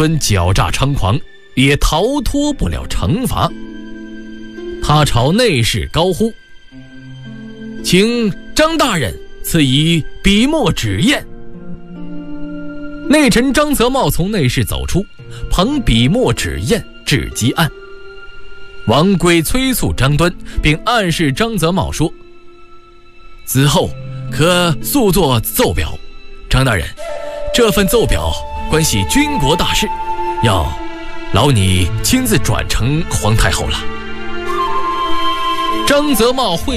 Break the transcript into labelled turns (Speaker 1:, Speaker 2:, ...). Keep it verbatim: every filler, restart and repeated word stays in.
Speaker 1: 敦狡诈猖狂，也逃脱不了惩罚。他朝内侍高呼：“请张大人赐以笔墨纸砚。”内臣张泽茂从内室走出，捧笔墨纸砚至击案。王圭催促张敦，并暗示张泽茂说：“此后可速作奏表。张大人，这份奏表关系军国大事，要劳你亲自转呈皇太后了。”张泽茂会